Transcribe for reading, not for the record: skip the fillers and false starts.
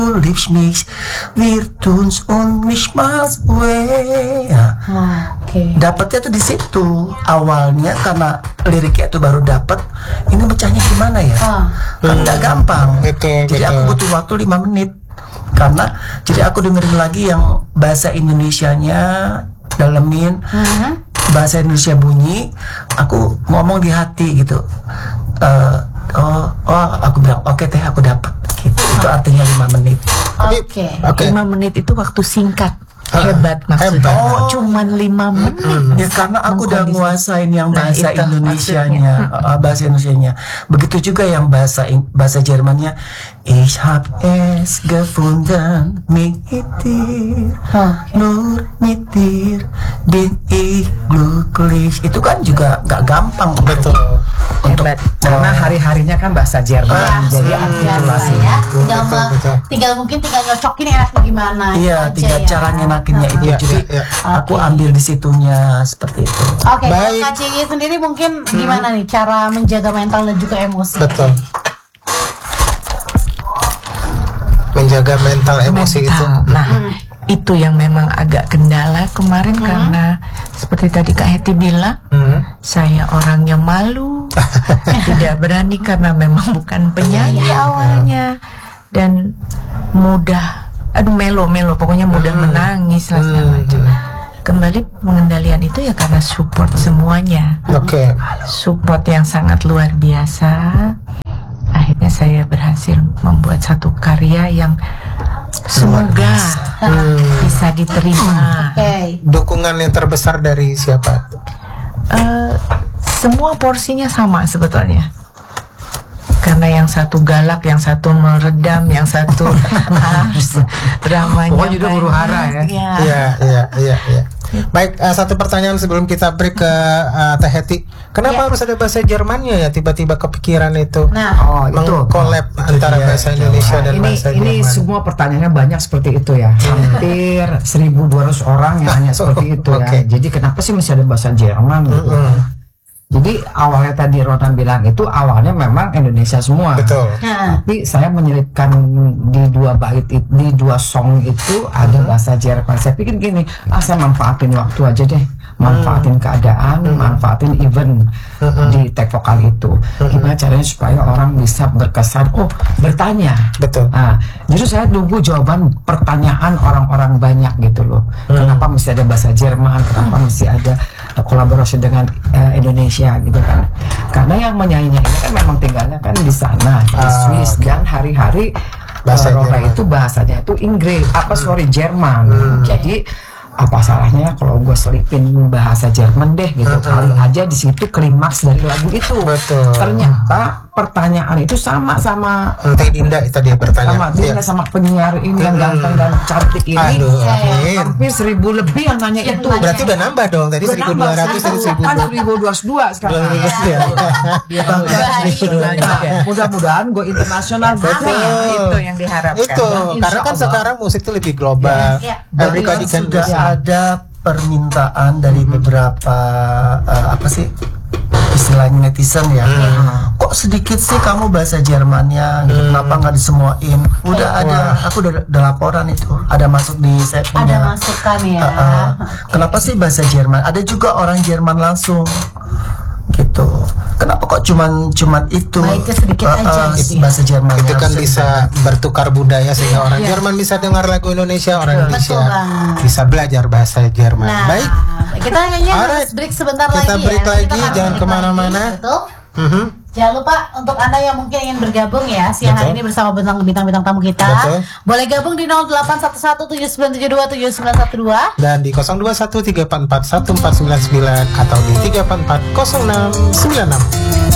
lips mix wir tun's und mich miles away. Dapatnya tuh di situ awalnya, karena liriknya itu baru dapat. Ini pecahnya gimana ya? Kan nggak gampang. Jadi aku butuh waktu 5 menit. Karena jadi aku dengerin lagi yang bahasa Indonesianya, dalemin bahasa Indonesia bunyi, aku ngomong di hati gitu. Aku bilang oke teh, aku dapat gitu. Itu artinya 5 menit. 5 menit itu waktu singkat. Hebat maksudnya. Cuman 5 menit. Ya karena aku udah nguasain yang bahasa Indonesianya, bahasa Indonesianya. Begitu juga yang bahasa Jermannya. Ich hab es gefunden, mich dir, nur mit dir bin ich glücklich. Itu kan juga nggak gampang. Betul. Hebat. Karena hari-harinya kan bahasa Jerman, jadi artikulasi ya. Tinggal nyocokin enaknya gimana. Iya, tinggal cara nyenakinnya itu. Jadi aku ambil di situnya seperti itu. Oke, Kak Ciyi sendiri mungkin gimana nih cara menjaga mental dan juga emosi? Betul. Menjaga mental emosi itu. Nah, itu yang memang agak kendala kemarin karena seperti tadi Kak Heti bilang, saya orangnya malu, tidak berani karena memang bukan penyanyi awalnya, dan mudah, melo, pokoknya mudah menangis lah segala macam. Kembali pengendalian itu ya karena support semuanya, support yang sangat luar biasa. Akhirnya saya berhasil membuat satu karya yang semoga bisa diterima. Dukungan yang terbesar dari siapa? Semua porsinya sama sebetulnya. Karena yang satu galak, yang satu meredam, yang satu harus dramanya. Pokoknya juga huru hara ya. Iya. Baik, satu pertanyaan sebelum kita break ke Teh Heti. Kenapa harus ada bahasa Jermannya ya? Tiba-tiba kepikiran itu. Mengkolab antara bahasa Indonesia dan bahasa Jerman. Ini semua pertanyaannya banyak seperti itu ya. Hampir 1.200 orang yang hanya seperti itu ya. Jadi kenapa sih mesti ada bahasa Jerman gitu? Jadi awalnya tadi Ronan bilang itu awalnya memang Indonesia semua. Betul. Tapi saya menyelipkan di 2 bait di 2 song itu ada bahasa Jerman. Saya pikir gini, saya manfaatin waktu aja deh, manfaatin keadaan, manfaatin event di tag vokal itu. Gimana caranya supaya orang bisa berkesan, bertanya. Betul. Nah, justru saya tunggu jawaban pertanyaan orang-orang banyak gitu loh. Kenapa mesti ada bahasa Jerman? Kenapa mesti ada kolaborasi dengan Indonesia gitu kan? Karena yang menyanyinya ini kan memang tinggalnya kan di sana, di Swiss, dan hari-hari bahasa Rona itu bahasanya itu Inggris, Jerman. Jadi apa salahnya kalau gue selipin bahasa Jerman deh gitu, kali aja di situ klimaks dari lagu itu. Betul. Ternyata pertanyaan itu sama Teh Dinda tadi pertanyaan. Sama penyiar ini yang ganteng dan cantik ini. Hampir 1.000 lebih yang nanya itu. Berarti udah nambah dong, tadi 1.200 tadi 1.222 sekarang. Mudah-mudahan gue internasional. Itu yang diharapkan. Itu karena kan sekarang musik itu lebih global. Everybody can ada permintaan dari beberapa istilahnya netizen ya. Kok sedikit sih kamu bahasa Jermannya gitu, kenapa nggak disemuain? Udah ada, aku udah laporan itu, ada masuk di saya punya. Ada masukan ya. Kenapa sih bahasa Jerman? Ada juga orang Jerman langsung gitu. Kenapa kok cuman itu? Baiknya sedikit aja bahasa Jerman itu kan bisa bertukar budaya sehingga orang Jerman bisa dengar lagu Indonesia, orang Indonesia bisa belajar bahasa Jerman. Baik, kita harus break sebentar lagi. Kita break lagi, jangan kemana-mana. Jangan lupa untuk Anda yang mungkin ingin bergabung ya siang hari ini bersama bintang-bintang tamu kita. Boleh gabung di 081179727912 dan di 0213441499 atau di 3440696.